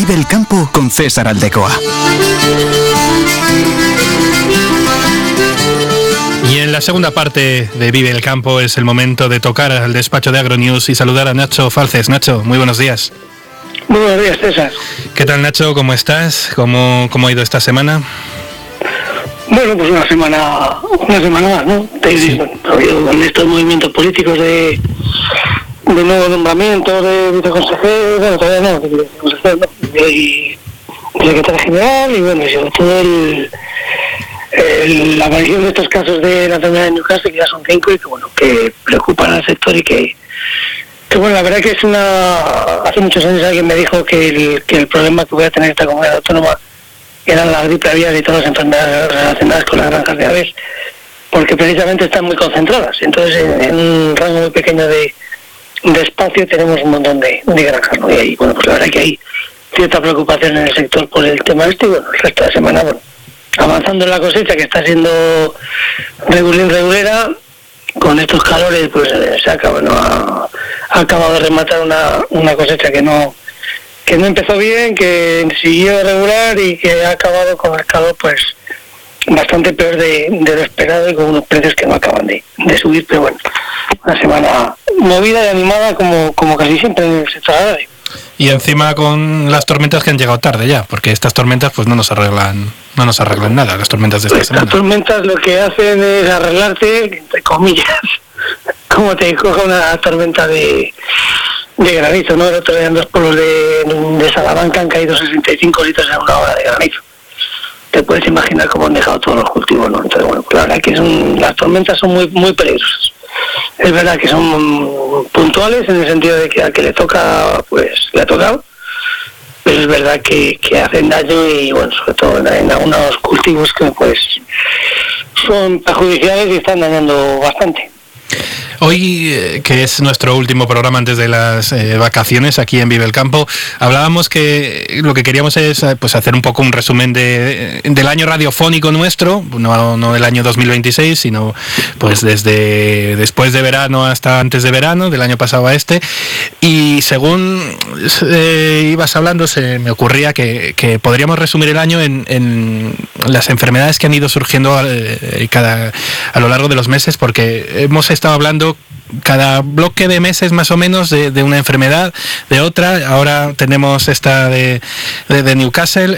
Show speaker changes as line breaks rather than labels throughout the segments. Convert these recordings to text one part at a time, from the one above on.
Vive el campo con César Aldecoa.
Y en la segunda parte de Vive el Campo es el momento de tocar al despacho de Agronews y saludar a Nacho Falces. Nacho, muy buenos días.
Muy buenos días, César.
¿Qué tal, Nacho? ¿Cómo estás? ¿Cómo ha ido esta semana?
Bueno, pues una semana más, ¿no? Sí. Ha habido con estos movimientos políticos de nuevo nombramiento de viceconsejero, bueno, todavía no, de viceconsejero, no, y secretario general, y bueno, y sobre todo la aparición de estos casos de la enfermedad de Newcastle, que ya son 5 y que bueno, que preocupan al sector y que bueno, la verdad que es hace muchos años alguien me dijo que el problema que voy a tener esta comunidad autónoma eran las gripe aviar y todas las enfermedades relacionadas con las granjas de aves, porque precisamente están muy concentradas. Entonces en un rango muy pequeño de espacio tenemos un montón de granjas, ¿no? Y ahí, bueno, pues la verdad que hay cierta preocupación en el sector por el tema este, y bueno, el resto de la semana, bueno, avanzando en la cosecha, que está siendo regulera, con estos calores pues se acaba, ¿no? Ha acabado de rematar una cosecha que no empezó bien, que siguió regular y que ha acabado con el calor pues bastante peor de lo esperado y con unos precios que no acaban de subir, pero bueno, una semana movida y animada como casi siempre en el sector agrario.
Y encima con las tormentas que han llegado tarde ya, porque estas tormentas pues no nos arreglan nada, las tormentas de esta semana.
Las tormentas lo que hacen es arreglarte, entre comillas, como te coja una tormenta de granizo, ¿no? El otro día en 2 pueblos de Salamanca han caído 65 litros en una hora de granizo. Te puedes imaginar cómo han dejado todos los cultivos, ¿no? Entonces, bueno, la verdad que las tormentas son muy, muy peligrosas. Es verdad que son puntuales en el sentido de que al que le toca, pues le ha tocado, pero es verdad que hacen daño y, bueno, sobre todo en algunos cultivos que pues son perjudiciales y están dañando bastante.
Hoy, que es nuestro último programa antes de las vacaciones aquí en Vive el Campo, hablábamos que lo que queríamos es pues hacer un poco un resumen del año radiofónico nuestro, no del año 2026, sino pues desde después de verano hasta antes de verano, del año pasado a este, y según ibas hablando se me ocurría que podríamos resumir el año en las enfermedades que han ido surgiendo a lo largo de los meses, porque hemos estado hablando cada bloque de meses más o menos de una enfermedad, de otra. Ahora tenemos esta de Newcastle.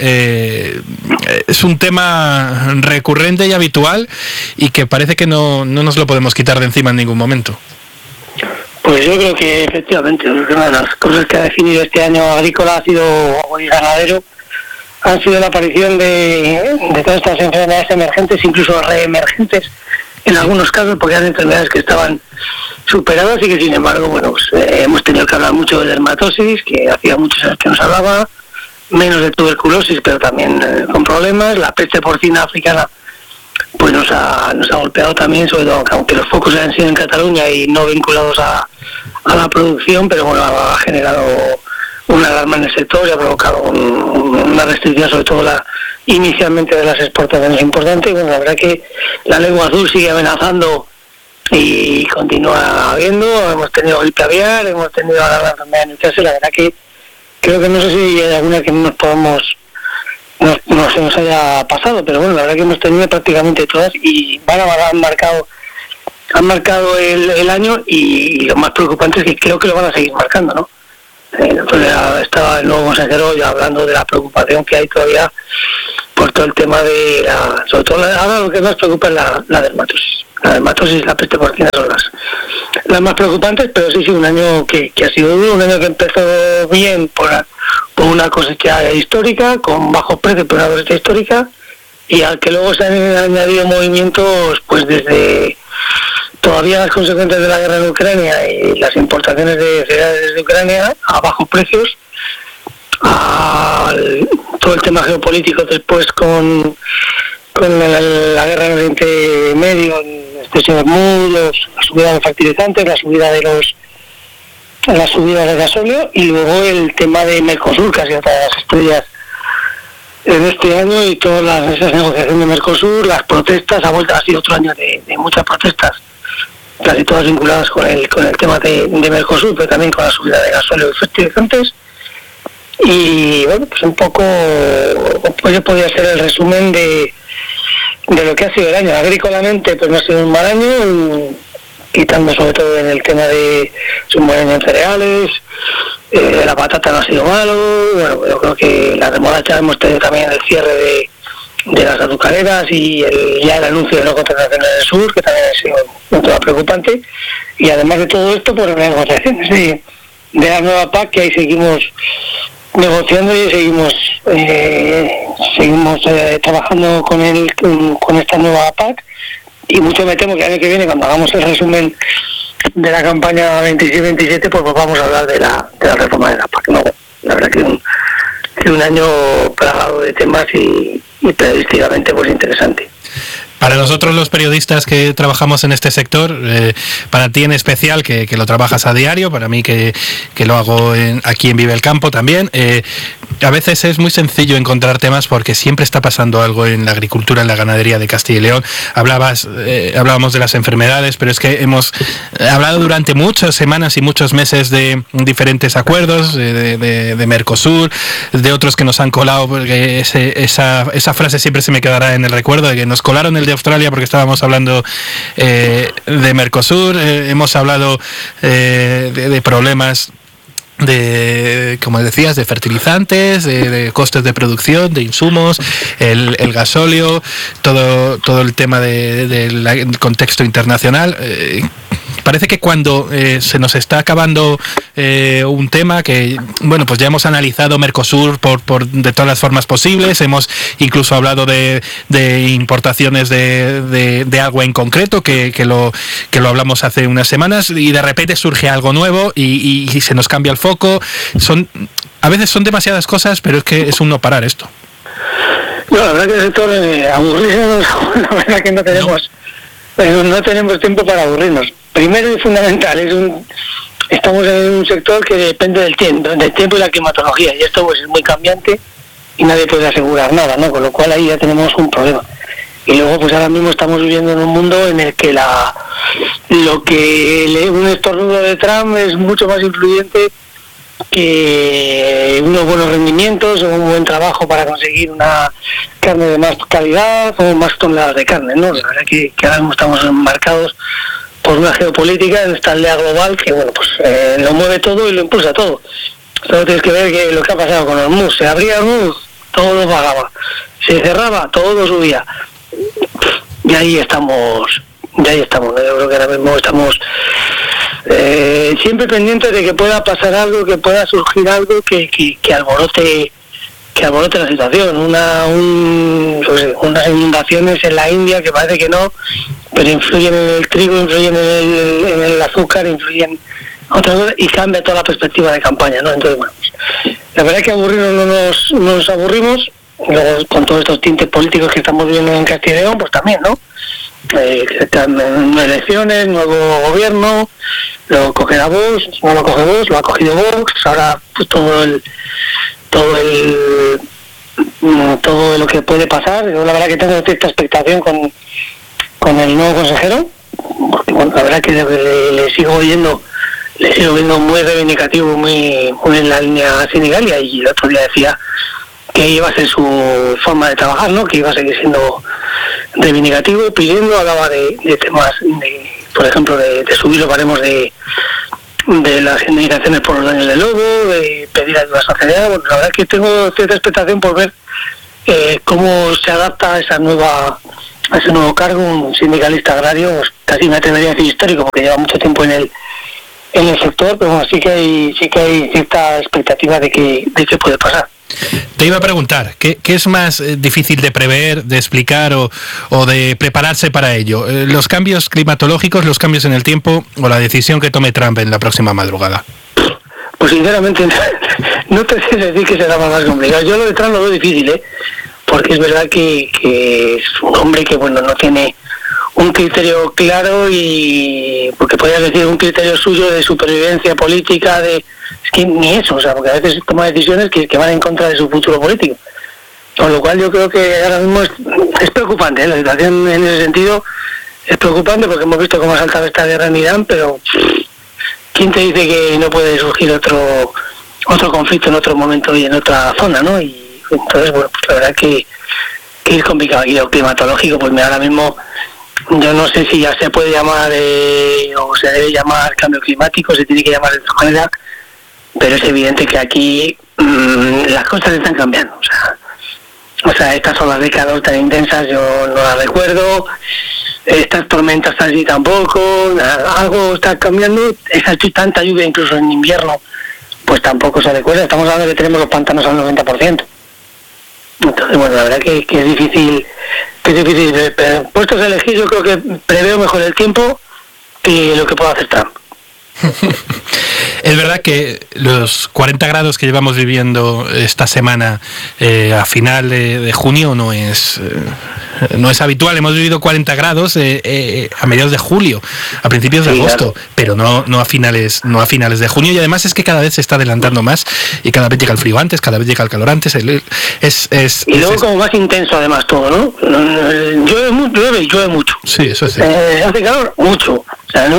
Es un tema recurrente y habitual y que parece que no nos lo podemos quitar de encima en ningún momento.
Pues yo creo que efectivamente una de las cosas que ha definido este año agrícola y ganadero han sido la aparición de todas estas enfermedades emergentes, incluso reemergentes en algunos casos, porque eran enfermedades que estaban superadas y que sin embargo, bueno, pues, hemos tenido que hablar mucho de dermatosis, que hacía muchos años que nos hablaba, menos de tuberculosis, pero también con problemas. La peste porcina africana pues nos ha golpeado también, sobre todo aunque los focos han sido en Cataluña y no vinculados a la producción, pero bueno, ha generado una alarma en el sector y ha provocado una restricción, sobre todo inicialmente de las exportaciones importante. Y bueno, la verdad que la lengua azul sigue amenazando y continúa habiendo. Hemos tenido gripe aviar, hemos tenido ahora la enfermedad de Newcastle. La verdad que creo que no sé si hay alguna que no se nos haya pasado, pero bueno, la verdad que hemos tenido prácticamente todas y han marcado el año, y lo más preocupante es que creo que lo van a seguir marcando, ¿no? Estaba el nuevo consejero ya hablando de la preocupación que hay todavía por todo el tema sobre todo ahora lo que más preocupa es la dermatosis. La dermatosis y la peste porcina son las más preocupantes, pero sí, un año que ha sido duro, un año que empezó bien por una cosecha histórica, con bajos precios, pero una cosecha histórica, y al que luego se han añadido movimientos pues desde todavía las consecuencias de la guerra en Ucrania y las importaciones de cereales de Ucrania a bajos precios, a todo el tema geopolítico después con la guerra en Oriente Medio, el estrecho de Hormuz, la subida de fertilizantes, la subida de gasóleo, y luego el tema de Mercosur, que ha sido otra de las estrellas en este año, y todas esas negociaciones de Mercosur, las protestas. Ha sido otro año de muchas protestas, casi todas vinculadas con el tema de Mercosur, pero también con la subida de gasóleo y fertilizantes. Y bueno, pues un poco pues podría ser el resumen de lo que ha sido el año. Agrícolamente pues no ha sido un mal año, quitando sobre todo en el tema de subvenciones en cereales. La patata no ha sido malo. Bueno, yo creo que la remolacha hemos tenido también el cierre de las azucareras y ya el anuncio de no contratación en el sur, que también ha sido un tema preocupante. Y además de todo esto, pues negociaciones de la nueva PAC, que ahí seguimos negociando y seguimos trabajando con esta nueva PAC, y mucho me temo que el año que viene, cuando hagamos el resumen de la campaña 26-27, pues vamos a hablar de la reforma de la PAC. No, la verdad que un año plagado de temas y periodísticamente pues interesante.
Para nosotros los periodistas que trabajamos en este sector, para ti en especial, que lo trabajas a diario, para mí que lo hago aquí en Vive el Campo también, a veces es muy sencillo encontrar temas porque siempre está pasando algo en la agricultura, en la ganadería de Castilla y León. Hablábamos de las enfermedades, pero es que hemos hablado durante muchas semanas y muchos meses de diferentes acuerdos, de Mercosur, de otros que nos han colado, porque esa frase siempre se me quedará en el recuerdo, de que nos colaron el de Australia porque estábamos hablando de Mercosur. Hemos hablado de problemas como decías, de fertilizantes, de costes de producción, de insumos, el gasóleo, todo el tema del contexto internacional. Parece que cuando se nos está acabando un tema que, bueno, pues ya hemos analizado Mercosur de todas las formas posibles, hemos incluso hablado de importaciones de agua en concreto, que lo hablamos hace unas semanas, y de repente surge algo nuevo y se nos cambia el foco. A veces son demasiadas cosas, pero es que es un no parar esto.
No, la verdad que el sector aburrirnos, la verdad que no tenemos tiempo para aburrirnos. Primero y fundamental, estamos en un sector que depende del tiempo y la climatología, y esto pues es muy cambiante y nadie puede asegurar nada, ¿no? Con lo cual ahí ya tenemos un problema. Y luego pues ahora mismo estamos viviendo en un mundo en el que un estornudo de Trump es mucho más influyente que unos buenos rendimientos o un buen trabajo para conseguir una carne de más calidad o más toneladas de carne, ¿no? La verdad que ahora mismo estamos enmarcados por una geopolítica en esta aldea global que, bueno, pues lo mueve todo y lo impulsa todo. Solo tienes que ver que lo que ha pasado con Hormuz: se abría Hormuz, todo bajaba; se cerraba, todo subía. Y ahí estamos. Yo creo que ahora mismo estamos siempre pendientes de que pueda pasar algo, que pueda surgir algo que alborote la situación. Unas inundaciones en la India que parece que no, pero influyen en el trigo, influyen en el azúcar, influyen en otras cosas, y cambia toda la perspectiva de campaña, ¿no? Entonces, bueno, pues, la verdad es que aburrirnos no nos aburrimos. Luego, con todos estos tintes políticos que estamos viendo en Castilla y León, pues también, ¿no? Elecciones, nuevo gobierno, lo cogerá Vox, no lo coge Vox, lo ha cogido Vox, ahora pues todo lo que puede pasar. Yo la verdad que tengo cierta expectación con el nuevo consejero, porque bueno, la verdad que le sigo viendo muy reivindicativo, muy en la línea sindical, y el otro día decía que iba a ser su forma de trabajar, ¿no? Que iba a seguir siendo reivindicativo, pidiendo, hablaba de temas, por ejemplo, de subir los baremos de las indemnizaciones por los daños del lobo, de pedir ayuda a la sociedad. Bueno, la verdad es que tengo cierta expectación por ver cómo se adapta a ese nuevo cargo, un sindicalista agrario, pues, casi me atrevería a decir histórico, porque lleva mucho tiempo en el sector, pero bueno, sí que hay cierta expectativa de que puede pasar.
Te iba a preguntar, ¿qué es más difícil de prever, de explicar o de prepararse para ello? ¿Los cambios climatológicos, los cambios en el tiempo, o la decisión que tome Trump en la próxima madrugada?
Pues sinceramente no te sé decir que será más complicado. Yo lo de Trump lo veo difícil, porque es verdad que es un hombre que, bueno, no tiene un criterio claro, y porque podrías decir un criterio suyo de supervivencia política, es que ni eso, o sea, porque a veces toma decisiones que van en contra de su futuro político. Con lo cual yo creo que ahora mismo es preocupante, la situación en ese sentido es preocupante, porque hemos visto cómo ha saltado esta guerra en Irán, pero ¿quién te dice que no puede surgir otro otro conflicto en otro momento y en otra zona, ¿no? Y entonces, bueno, pues la verdad que es complicado. Y lo climatológico, pues mira, ahora mismo yo no sé si ya se puede llamar o se debe llamar cambio climático, se tiene que llamar de otra manera, pero es evidente que aquí las cosas están cambiando. O sea, estas olas de calor tan intensas yo no las recuerdo, estas tormentas así tampoco, algo está cambiando, esa tanta lluvia incluso en invierno, pues tampoco se recuerda. Estamos hablando de que tenemos los pantanos al 90%. Entonces, bueno, la verdad que es difícil, pero puestos a elegir, yo creo que preveo mejor el tiempo que lo que pueda hacer Trump.
Es verdad que los 40 grados que llevamos viviendo esta semana a final de junio no es habitual. Hemos vivido 40 grados a mediados de julio, a principios de agosto, claro, pero no a finales de junio. Y además es que cada vez se está adelantando más y cada vez llega el frío antes, cada vez llega el calor antes.
Y luego como más intenso además todo, ¿no? Llueve mucho.
Sí, eso es.
Hace calor mucho. O sea,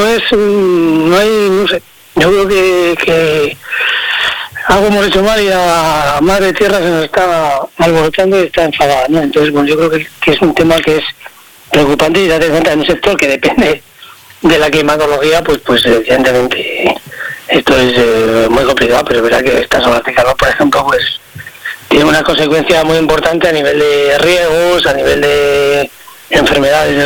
no sé. Yo creo que algo hemos hecho mal y la madre tierra se nos está alborotando y está enfadada, ¿no? Entonces, bueno, yo creo que es un tema que es preocupante y date cuenta en un sector que depende de la climatología, pues evidentemente esto es muy complicado, pero es verdad que estas olas de calor, por ejemplo, pues tiene una consecuencia muy importante a nivel de riegos, a nivel de enfermedades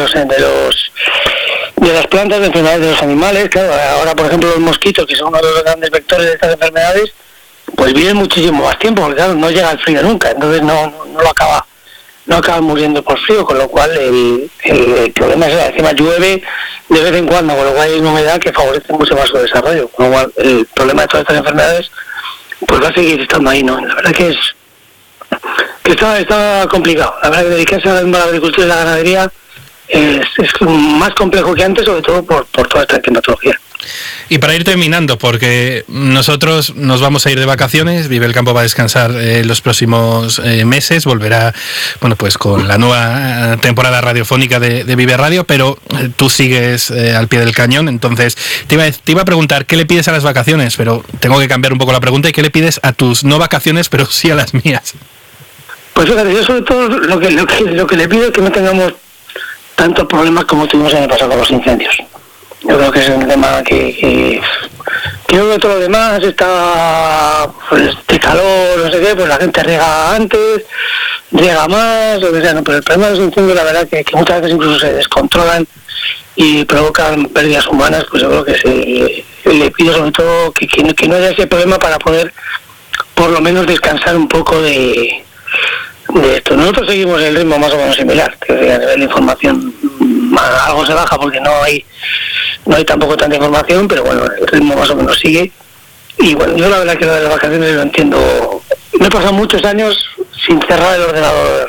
de las plantas, de enfermedades de los animales. Claro, ahora por ejemplo los mosquitos, que son uno de los grandes vectores de estas enfermedades, pues viven muchísimo más tiempo, porque claro, no llega el frío nunca, entonces no acaban muriendo por frío, con lo cual el problema es que encima llueve de vez en cuando, con lo cual hay una humedad que favorece mucho más su desarrollo, con lo cual el problema de todas estas enfermedades pues va a seguir estando ahí, ¿no? La verdad que está complicado. La verdad que dedicarse a la agricultura y la ganadería es más complejo que antes, sobre todo por toda esta climatología.
Y para ir terminando, porque nosotros nos vamos a ir de vacaciones, Vive el Campo va a descansar los próximos meses, volverá, bueno, pues con la nueva temporada radiofónica de Vive Radio, pero tú sigues al pie del cañón. Entonces te iba a preguntar qué le pides a las vacaciones, pero tengo que cambiar un poco la pregunta. ¿Y qué le pides a tus no vacaciones, pero sí a las mías?
Pues fíjate, yo sobre todo lo que le pido es que no tengamos tantos problemas como tuvimos en el pasado con los incendios. Yo creo que es un tema que creo que todo lo demás está, pues, de calor, no sé qué, pues la gente riega antes, riega más, lo que sea, ¿no? Pero el problema de los incendios, la verdad, que muchas veces incluso se descontrolan y provocan pérdidas humanas, pues yo creo que le pido sobre todo que no haya ese problema para poder por lo menos descansar un poco de esto. Nosotros seguimos el ritmo más o menos similar, que a nivel de información algo se baja porque no hay tampoco tanta información, pero bueno, el ritmo más o menos sigue. Y bueno, yo la verdad que lo de las vacaciones lo entiendo. Me he pasado muchos años sin cerrar el ordenador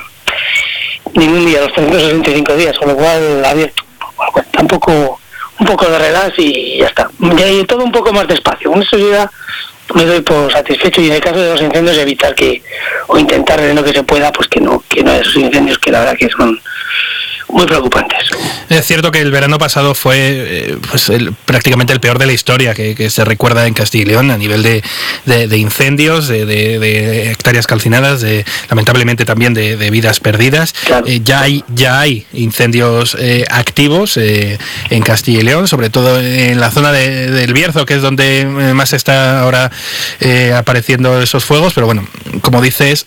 ningún día, los 365 días, con lo cual abierto. Bueno, tampoco un poco de relax y ya está. Y todo un poco más despacio. Con eso yo ya me doy por satisfecho, y en el caso de los incendios evitar o intentar en lo que se pueda, pues que no haya esos incendios que la verdad que son muy preocupantes.
Es cierto que el verano pasado fue prácticamente el peor de la historia que se recuerda en Castilla y León a nivel de incendios, de hectáreas calcinadas, lamentablemente también de vidas perdidas. Claro. Ya hay incendios activos en Castilla y León, sobre todo en la zona del Bierzo, que es donde más está ahora apareciendo esos fuegos, pero bueno, como dices,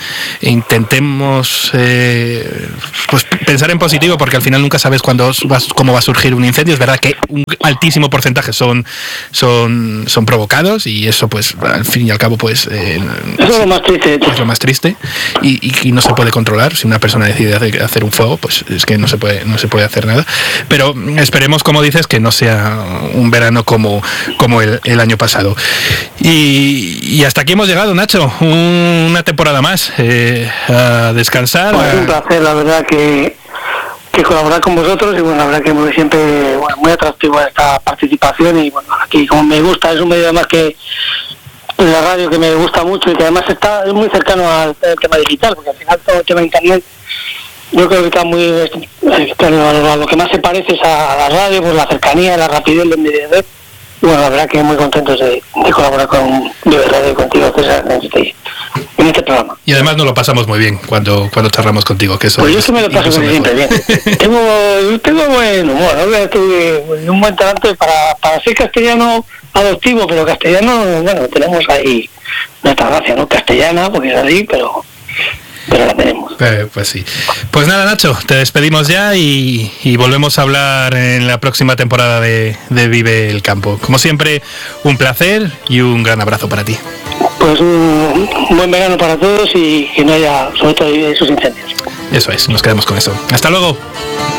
intentemos pues pensar en positivo, porque al final nunca sabes cómo va a surgir un incendio. Es verdad que un altísimo porcentaje son provocados, y eso pues al fin y al cabo pues
es lo más triste.
Es lo más triste y no se puede controlar. Si una persona decide hacer un fuego, pues es que no se puede hacer nada. Pero esperemos, como dices, que no sea un verano como el año pasado. Y hasta aquí hemos llegado, Nacho, una temporada más a descansar.
Pues un placer, la verdad que colaborar con vosotros, y bueno, la verdad que siempre muy atractivo esta participación, y bueno, aquí como me gusta, es un medio además que la radio que me gusta mucho, y que además es muy cercano al tema digital, porque al final todo el tema de internet yo creo que está muy a lo que más se parece es a la radio, pues la cercanía, la rapidez, la inmediatez, bueno, la verdad que muy contentos de colaborar con Vive Radio y contigo, César, en este programa.
Y además nos lo pasamos muy bien cuando charlamos contigo, que eso
pues yo es que me lo paso siempre bien. tengo buen humor, ¿no? Tuve un buen talento para ser castellano adoptivo, pero castellano, bueno, tenemos ahí nuestra gracia, ¿no? Castellana, porque es así, pero la tenemos.
Pues sí. Pues nada, Nacho, te despedimos ya y volvemos a hablar en la próxima temporada de Vive el Campo. Como siempre, un placer y un gran abrazo para ti.
Pues un buen verano para todos y que no haya, sobre todo, esos incendios.
Eso es, nos quedamos con eso. Hasta luego.